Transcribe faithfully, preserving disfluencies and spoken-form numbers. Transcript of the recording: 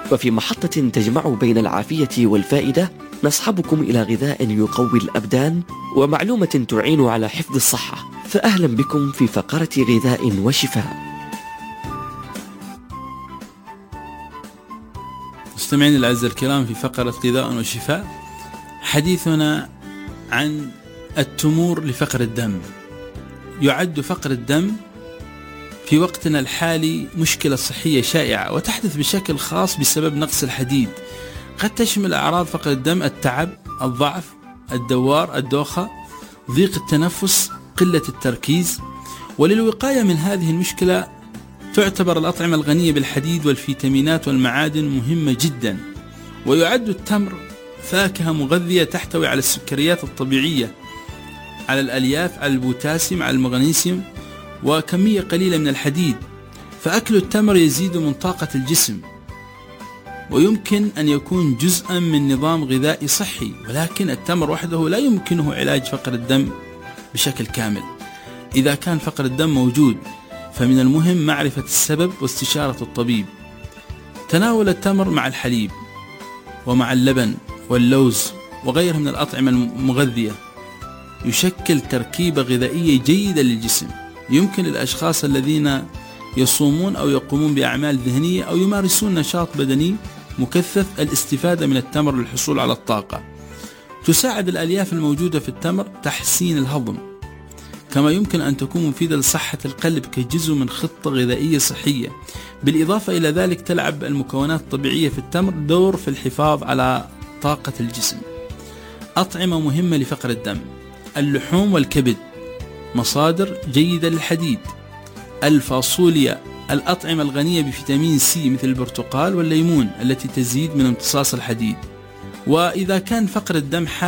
وفي محطة تجمع بين العافية والفائدة نصحبكم إلى غذاء يقوي الأبدان ومعلومة تعين على حفظ الصحة. فأهلا بكم في فقرة غذاء وشفاء. مستمعين الأعزاء الكرام، في فقرة غذاء وشفاء حديثنا عن التمور لفقر الدم. يعد فقر الدم في وقتنا الحالي مشكلة صحية شائعة وتحدث بشكل خاص بسبب نقص الحديد. قد تشمل أعراض فقر الدم التعب، الضعف، الدوار، الدوخة، ضيق التنفس، قلة التركيز. وللوقاية من هذه المشكلة تعتبر الأطعمة الغنية بالحديد والفيتامينات والمعادن مهمة جدا. ويعد التمر فاكهة مغذية تحتوي على السكريات الطبيعية، على الألياف، على البوتاسيوم، على المغنيسيوم، وكمية قليلة من الحديد. فأكل التمر يزيد من طاقة الجسم ويمكن أن يكون جزءا من نظام غذائي صحي، ولكن التمر وحده لا يمكنه علاج فقر الدم بشكل كامل. إذا كان فقر الدم موجود فمن المهم معرفة السبب واستشارة الطبيب. تناول التمر مع الحليب ومع اللبن واللوز وغيرها من الأطعمة المغذية يشكل تركيبة غذائية جيدة للجسم. يمكن للأشخاص الذين يصومون أو يقومون بأعمال ذهنية أو يمارسون نشاط بدني مكثف الاستفادة من التمر للحصول على الطاقة. تساعد الألياف الموجودة في التمر تحسين الهضم، كما يمكن أن تكون مفيدة لصحة القلب كجزء من خطة غذائية صحية. بالإضافة إلى ذلك تلعب المكونات الطبيعية في التمر دور في الحفاظ على طاقة الجسم. أطعمة مهمة لفقر الدم: اللحوم والكبد مصادر جيدة للحديد، الفاصوليا، الأطعمة الغنية بفيتامين سي مثل البرتقال والليمون التي تزيد من امتصاص الحديد. وإذا كان فقر الدم